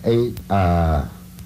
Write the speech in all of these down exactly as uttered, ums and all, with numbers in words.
ay ah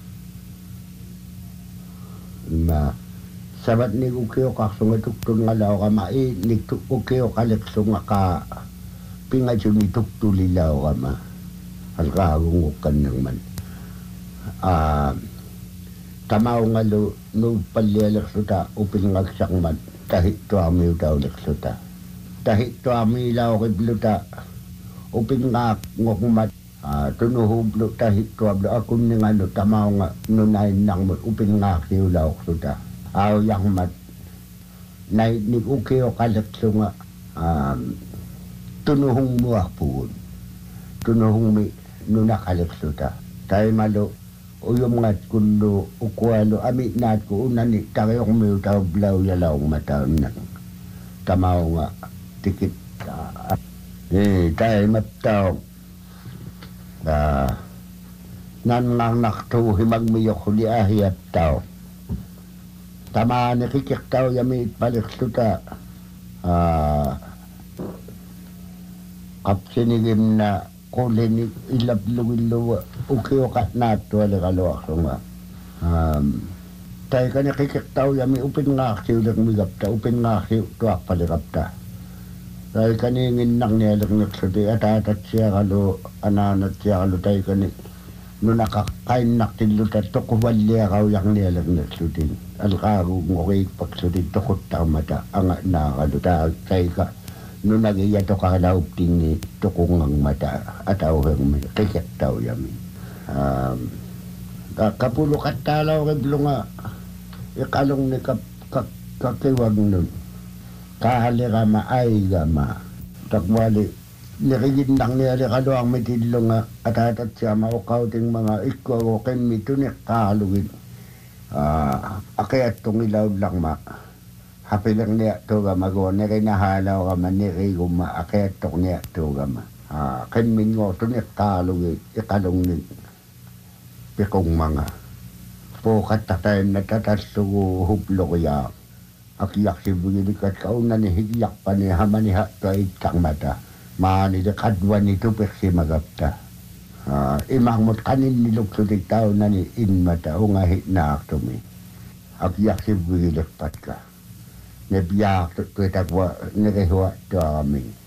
na sabat ni ukyo kaksunga tuktun nga lao ka mai ni ukyo kaleksunga ka pinga juni tuktuli lao ka ma alkagungukan ng man ah tamaw nga lo no palyelek suta upil ngagsak man kahit to ami utaw leksuta kahit to ami lao kibluta upil ngak ngok Ah, tunuhublo tahit ko ablo ako ni nga no tamaw nga nunay nang mo upin nga kiulaw suta aw yang mat nay ni ukeo kalat nga um, tunuhong mo apun tunuhong mi nuna kalat suta tay malo uyom nga kundo ukwalo ami nat ko unani tayo kung may utaw blaw yalaw mataw nang tamaw nga tikit uh, eh tay mataw Ah, nan lang nakto himag miyok huli ahiyat tao. Tama ni kikik tao yami balik suta. Ah, kapsinigim na kulin ilablugilawa ukiyo kat nato ali kaluak sunga. Um, tay ka ni kikik tao yami upin nga siulang migap ta upin nga siu tuak palikap ta. Dahil kaningin nang niyalag nagsuti at atat siya kalo ananat siya kalo tayo kani no nakakain naktilut at tukuwalya kaw yang niyalag nagsuti alkarong okay pagsuti tukot tamata ang nakalo tayo ka no nagiyato ka kalaop tingi tukong ang mata at awang may kikit tao yami um, kapulukat talaw kiblo nga ikalong ni kap, kap, kakiwag nun kahali ka maay ka ma takwali nikigin lang niya li kalo ang mitidlo nga atatat siya maukaw ting mga ikaw ken mitunik kahalugin uh, akayat tong ilaw lang ma hapi lang niya to ka magawa niki nahalaw ka man niki guma akayat tong niya to ka ma uh, ken mingo tunik kahalugin ikalong ni pikong mga pokat tatay na tatasugo huplo kaya akiyak si bugilikat kauna ni higiyak pa ni hamaniha to itang mata maani de kadwa ni tupik si magapta uh, imang mot kanin nilugsutik tao na ni in mata o nga hit na aktumi akiyak si bugilikat ka nebiyak to itakwa nerehuwa to amin